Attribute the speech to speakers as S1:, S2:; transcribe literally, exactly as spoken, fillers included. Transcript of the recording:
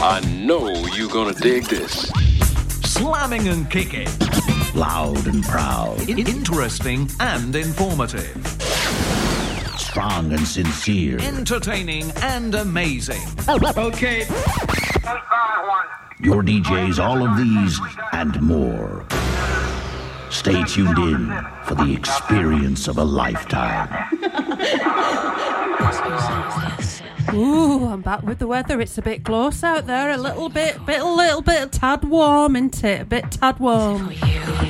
S1: I know you're gonna dig this.
S2: Slamming and kicking.
S3: Loud and proud.
S2: I- interesting and informative.
S3: Strong and sincere.
S2: Entertaining and amazing.
S4: Okay.
S3: Your D Js, all of these and more. Stay tuned in for the experience of a lifetime.
S5: Ooh, I'm back with the weather. It's a bit close out there. A little bit, bit, a little bit tad warm, isn't it? A bit tad warm.